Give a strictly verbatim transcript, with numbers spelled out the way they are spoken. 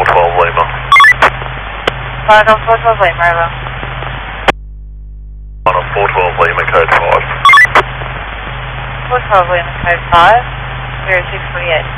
twelve Lima. Final four twelve Lima, over. Final four twelve Lima, code five. four twelve Lima, code five, zero six forty-eight.